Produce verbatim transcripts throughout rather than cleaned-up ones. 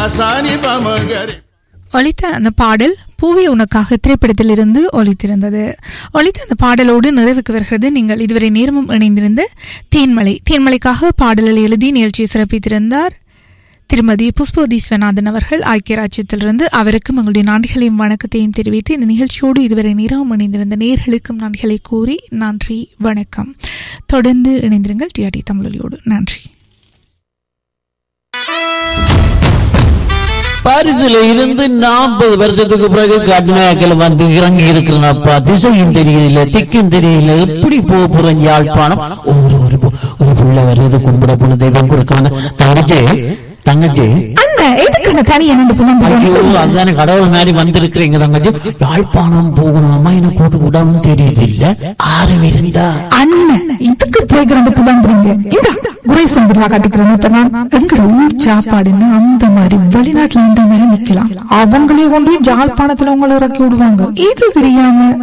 பசானி பமகரி. ஒலித்த அந்த பாடல் பூவே உனக்காக திரைப்படத்திலிருந்து ஒலித்திருந்தது. ஒலித்த அந்த பாடலோடு நிறைவுக்கு வருகிறது நீங்கள் இதுவரை நேரமும் இணைந்திருந்த தேன்மலை. தேன்மலைக்காக பாடல்களை எழுதி நிகழ்ச்சியை சிறப்பித்திருந்தார் திருமதி புஷ்பவதி விஸ்வநாதன் அவர்கள். ஐக்கிய ராஜ்யத்திலிருந்து அவருக்கும் எங்களுடைய நன்றிகளையும் வணக்கத்தையும் தெரிவித்து இந்த நிகழ்ச்சியோடு இதுவரை நேரமும் இணைந்திருந்த நேயர்களுக்கும் நன்றிகளை கூறி நன்றி வணக்கம். தொடர்ந்து இணைந்திருங்கள் டிஆர்டி தமிழொலியோடு. நன்றி. பாரிஸ்ல இருந்து நாற்பது வருஷத்துக்கு பிறகு கர்நாடகால வந்து இறங்கி இருக்கிறனப்பா. திசையும் தெரியல, திக்கும் தெரியல, எப்படி போக போறேன் யாழ்ப்பாணம். ஒரு ஒரு ஒரு புள்ள வருது, கும்பிட போன தெய்வம் கொடுக்க வந்த தங்கச்சி தங்கச்சி அதுதானே கடவுள் மாதிரி வந்திருக்கிறீங்க தங்கச்சி. யாழ்ப்பாணம் போகணுமா எனக்கு கூட்டு கூடாம தெரியுது இல்ல ஆறு இருந்தா அண்ணன் இதுக்கு போய் கிடந்து புலம்புறீங்க. குரேசந்திரா காட்டிக்கிறேன் எங்கட ஊர் சாப்பாடுன்னு அந்த மாதிரி வெளிநாட்டுல இந்த மாதிரி நிக்கலாம். அவங்களே கொண்டு ஜாழ்ப்பாணத்துல உங்களை இறக்கி விடுவாங்க. இது தெரியாம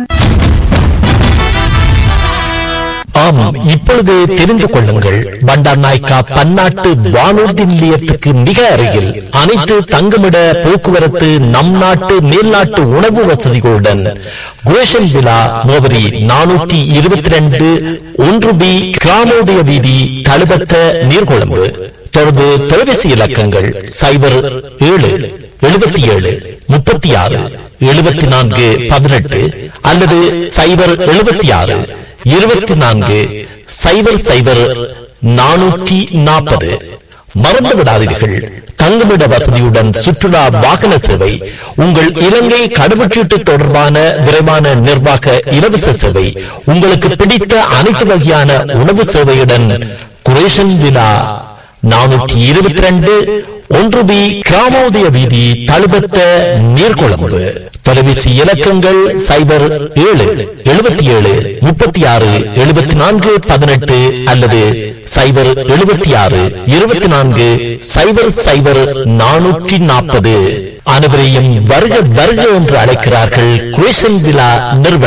ஆமாம், இப்பொழுது தெரிந்து கொள்ளுங்கள். பண்டார் நாயக்கா பன்னாட்டு வானூர்தி நிலையத்துக்கு மிக அருகில் அனைத்து தங்குமிட போக்குவரத்து நம் நாட்டு மேல்நாட்டு உணவு வசதிகளுடன் குரேஷன் விழா முகவரி நானூற்றி இருபத்தி ரெண்டு ஒன்று பி கிராமோதய வீதி தழுபத்த நீர்கொழும்பு. தொடர்பு தொலைபேசி இலக்கங்கள் சைபர் ஏழு எழுபத்தி ஏழு முப்பத்தி ஆறு எழுபத்தி நான்கு பதினெட்டு அல்லது சைபர் எழுபத்தி ஆறு இருபத்தி நான்கு சைபர் சைபர் நானூற்றி நாற்பது. மறந்து விடாதீர்கள், தங்குமிட வசதியுடன் சுற்றுலா வாகன சேவை, உங்கள் இலங்கை கடவுச்சீட்டு தொடர்பான விரைவான நிர்வாக இலவச சேவை, உங்களுக்கு பிடித்த அனைத்து வகையான உணவு சேவையுடன் குரேஷன் விழா நானூற்றி இருபத்தி ரெண்டு ஒன்று பி கிராமோதய வீதி தழுபத்த நீர்கொழும்பு. தொலைபேசி இலக்கங்கள் சைபர் ஏழு எழுபத்தி ஏழு முப்பத்தி ஆறு எழுபத்தி நான்கு பதினெட்டு அல்லது சைபர் எழுபத்தி ஆறு இருபத்தி நான்கு சைபர் சைபர் நானூற்றி நாற்பது. அனைவரையும் வருக வருக என்று அழைக்கிறார்கள் குரேஷன் விழா நிறுவனம்.